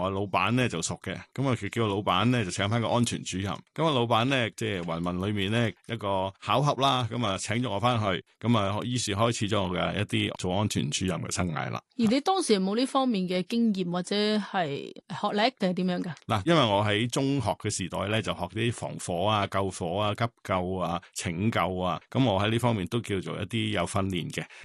我老闆咧就熟嘅，咁啊佢叫老闆咧就請翻個安全主任，咁啊老闆咧即係芸芸裏面咧一個巧合啦，咁啊請咗我翻去，咁啊於是開始咗我嘅一啲做安全主任嘅生涯啦。 而你當時有冇呢方面嘅經驗或者係學歷定係點樣㗎？ 嗱，因為我喺中學嘅時代咧就學啲防火啊、救火啊、急救啊、拯救啊，咁我喺呢方面都叫做一啲有訓練嘅。